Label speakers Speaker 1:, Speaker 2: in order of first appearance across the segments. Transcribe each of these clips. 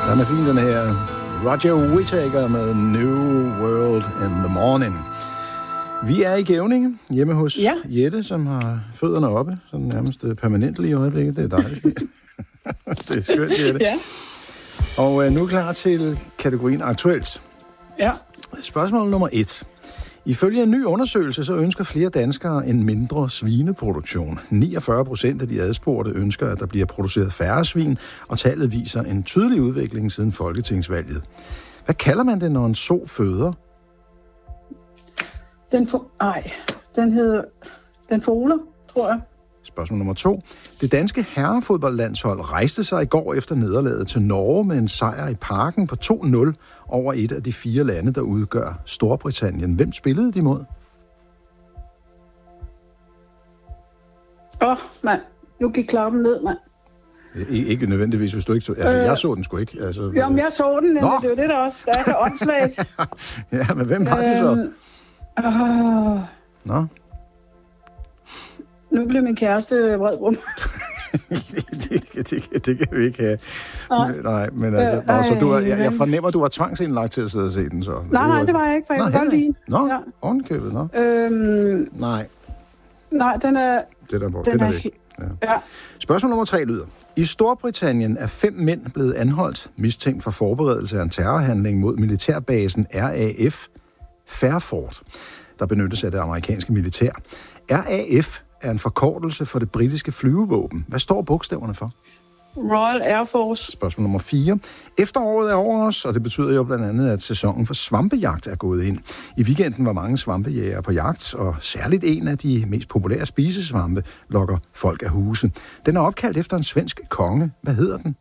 Speaker 1: Den er fin, den her. Roger Whittaker med New World in the Morning. Vi er i Gævninge, hjemme hos Jette, som har fødderne oppe, sådan nærmest permanent lige i øjeblikket. Det er dejligt. Det er skønt, Jette. Ja. Og nu er klar til kategorien aktuelt.
Speaker 2: Ja.
Speaker 1: Spørgsmål nummer 1. Ifølge en ny undersøgelse, så ønsker flere danskere en mindre svineproduktion. 49% af de adspurgte ønsker, at der bliver produceret færre svin, og tallet viser en tydelig udvikling siden folketingsvalget. Hvad kalder man det, når en so føder?
Speaker 2: Den foler, tror jeg.
Speaker 1: Spørgsmål nummer 2. Det danske herrefodboldlandshold rejste sig i går efter nederlaget til Norge med en sejr i Parken på 2-0 over et af de 4 lande, der udgør Storbritannien. Hvem spillede de mod?
Speaker 2: Mand. Nu gik klappen ned, mand.
Speaker 1: Ikke nødvendigvis, hvis du ikke så... Altså, jeg så den sgu ikke. Altså,
Speaker 2: jamen, jeg så den, men det er jo det, der også er så åndssvagt.
Speaker 1: Ja, men hvem var det så? Nå?
Speaker 2: Nu bliver min kæreste vred på mig.
Speaker 1: det kan vi ikke have. Nej, men altså... så jeg fornemmer, du var tvangsindlagt til at sidde og se den, så.
Speaker 2: Nej, det var jeg ikke, for jeg kunne godt lide.
Speaker 1: Nå, ovenkøbet, nå. Nej.
Speaker 2: Nej, den er...
Speaker 1: Den er væk. Ja. Spørgsmål nummer 3 lyder. I Storbritannien er 5 mænd blevet anholdt, mistænkt for forberedelse af en terrorhandling mod militærbasen RAF Fairford, der benyttes af det amerikanske militær. RAF er en forkortelse for det britiske flyvevåben. Hvad står bogstaverne for?
Speaker 2: Royal Air Force.
Speaker 1: Spørgsmål nummer 4. Efteråret er over os, og det betyder jo blandt andet, at sæsonen for svampejagt er gået ind. I weekenden var mange svampejægere på jagt, og særligt en af de mest populære spisesvampe lokker folk af huse. Den er opkaldt efter en svensk konge. Hvad hedder den?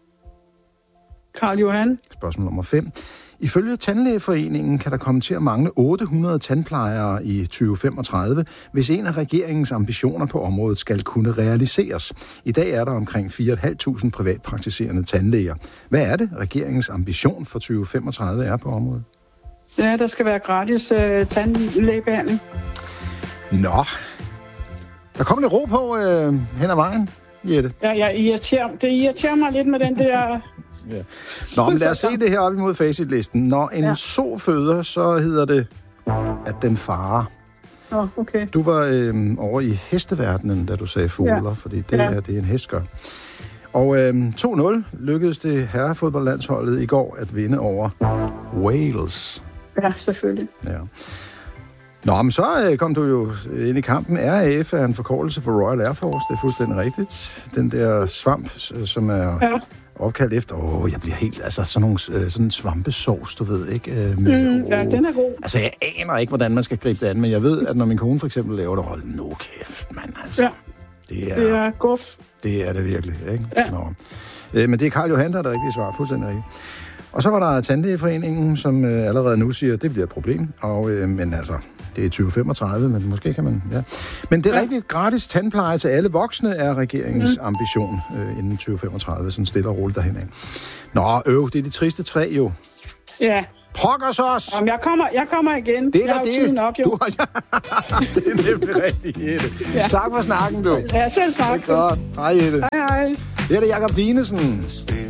Speaker 2: Karl Johan.
Speaker 1: Spørgsmål nummer 5. Ifølge Tandlægeforeningen kan der komme til at mangle 800 tandplejere i 2035, hvis en af regeringens ambitioner på området skal kunne realiseres. I dag er der omkring 4.500 privatpraktiserende tandlæger. Hvad er det, regeringens ambition for 2035 er på området?
Speaker 2: Ja, der skal være gratis tandlægebehandling.
Speaker 1: Nå, der kommer lidt ro på hen ad vejen, Jette.
Speaker 2: Ja, det irriterer mig lidt med den der...
Speaker 1: Ja. Nå, men lad os se det her op imod facitlisten. Når en so føder, så hedder det, at den farer.
Speaker 2: Okay.
Speaker 1: Du var over i hesteverdenen, da du sagde fugler, fordi det er en hest gør. Og 2-0 lykkedes det herrefodboldlandsholdet i går at vinde over Wales.
Speaker 2: Ja, selvfølgelig.
Speaker 1: Ja. Nå, men så kom du jo ind i kampen. RAF er en forkortelse for Royal Air Force, det er fuldstændig rigtigt. Den der svamp, som er opkaldt efter... jeg bliver helt... Altså, sådan en svampesauce, du ved, ikke?
Speaker 2: Ja, den er god.
Speaker 1: Altså, jeg aner ikke, hvordan man skal gribe det an, men jeg ved, at når min kone for eksempel laver det, hold nu kæft, mand, altså.
Speaker 2: Ja, det er guf.
Speaker 1: Det er det virkelig, ikke?
Speaker 2: Ja.
Speaker 1: Nå. Men det er Karl Johan, der er det rigtige svar, fuldstændig rigtigt. Og så var der Tandlægeforeningen, som allerede nu siger, at det bliver et problem. Og, men altså, det er 2035, men måske kan man... Ja. Men det er rigtigt, gratis tandpleje til alle voksne er regeringens ambition inden 2035, sådan stille og roligt derhenad. Nå, det er de triste 3 jo.
Speaker 2: Ja.
Speaker 1: Pokkers os!
Speaker 2: Jamen, jeg kommer igen.
Speaker 1: Det er
Speaker 2: jeg har tid nok, jo.
Speaker 1: Det er nemlig rigtigt, Jette. Ja. Tak for snakken, du.
Speaker 2: Ja, selv tak.
Speaker 1: Det er godt. Hej, Jette.
Speaker 2: Hej.
Speaker 1: Det er det Jakob Dinesen.